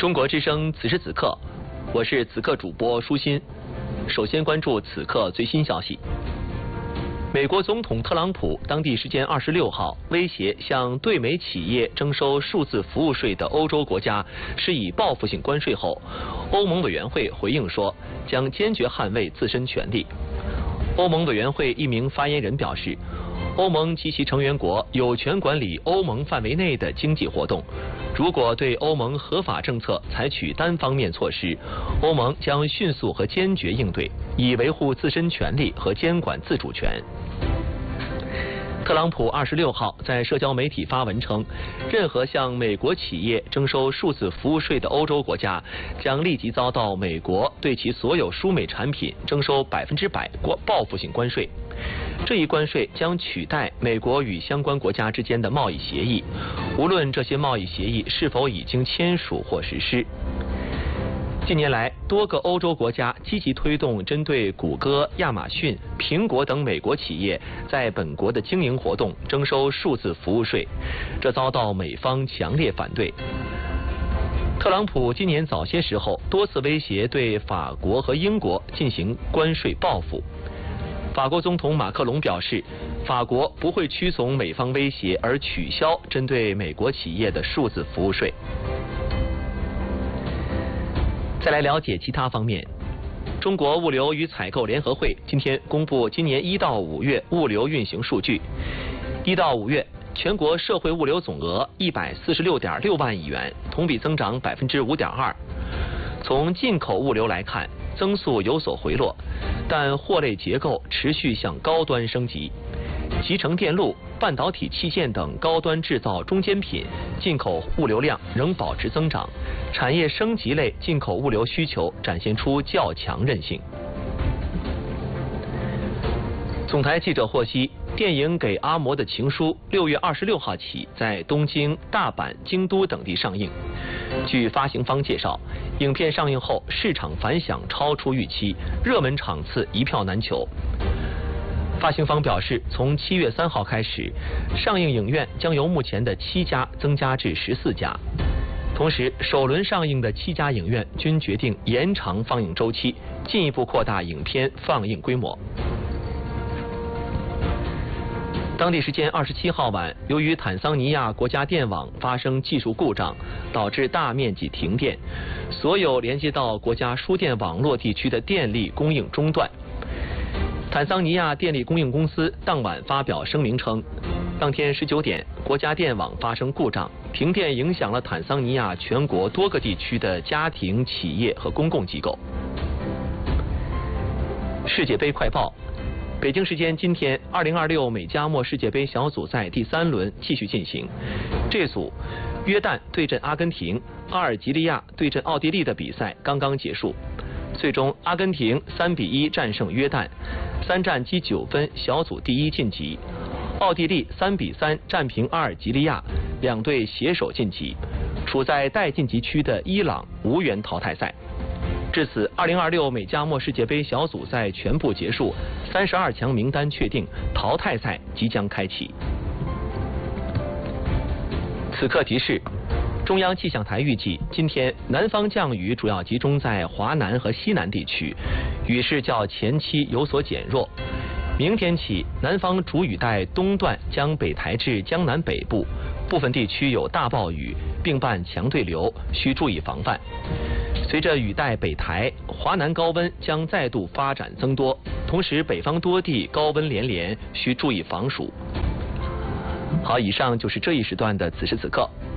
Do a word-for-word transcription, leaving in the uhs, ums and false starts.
中国之声此时此刻，我是此刻主播舒心。首先关注此刻最新消息。美国总统特朗普当地时间二十六号威胁向对美企业征收数字服务税的欧洲国家施以报复性关税后，欧盟委员会回应说将坚决捍卫自身权利。欧盟委员会一名发言人表示，欧盟及其成员国有权管理欧盟范围内的经济活动。如果对欧盟合法政策采取单方面措施，欧盟将迅速和坚决应对，以维护自身权利和监管自主权。特朗普二十六号在社交媒体发文称，任何向美国企业征收数字服务税的欧洲国家将立即遭到美国对其所有输美产品征收百分之百报复性关税。这一关税将取代美国与相关国家之间的贸易协议，无论这些贸易协议是否已经签署或实施。近年来，多个欧洲国家积极推动针对谷歌、亚马逊、苹果等美国企业在本国的经营活动征收数字服务税，这遭到美方强烈反对。特朗普今年早些时候多次威胁对法国和英国进行关税报复。法国总统马克龙表示，法国不会屈从美方威胁而取消针对美国企业的数字服务税。再来了解其他方面，中国物流与采购联合会今天公布今年一到五月物流运行数据。一到五月，全国社会物流总额一百四十六点六万亿元，同比增长百分之五点二。从进口物流来看，增速有所回落，但货类结构持续向高端升级。集成电路、半导体器件等高端制造中间品进口物流量仍保持增长，产业升级类进口物流需求展现出较强韧性。总台记者获悉，电影《给阿嬷的情书》六月二十六号起在东京、大阪、京都等地上映。据发行方介绍，影片上映后市场反响超出预期，热门场次一票难求。发行方表示，从七月三号开始，上映影院将由目前的七家增加至十四家。同时，首轮上映的七家影院均决定延长放映周期，进一步扩大影片放映规模。当地时间二十七号晚，由于坦桑尼亚国家电网发生技术故障，导致大面积停电，所有连接到国家输电网络地区的电力供应中断。坦桑尼亚电力供应公司当晚发表声明称，当天十九点，国家电网发生故障，停电影响了坦桑尼亚全国多个地区的家庭、企业和公共机构。世界杯快报。北京时间今天，二零二六美加墨世界杯小组赛第三轮继续进行。这组约旦对阵阿根廷、阿尔及利亚对阵奥地利的比赛刚刚结束，最终阿根廷三比一战胜约旦，三战积九分，小组第一晋级。奥地利三比三战平阿尔及利亚，两队携手晋级。处在待晋级区的伊朗无缘淘汰赛。至此，二零二六美加墨世界杯小组赛全部结束，三十二强名单确定，淘汰赛即将开启。此刻提示：中央气象台预计，今天南方降雨主要集中在华南和西南地区，雨势较前期有所减弱。明天起，南方主雨带东段将北抬至江南北部，部分地区有大暴雨，并伴强对流，需注意防范。随着雨带北抬，华南高温将再度发展增多，同时北方多地高温连连，需注意防暑。好，以上就是这一时段的此时此刻。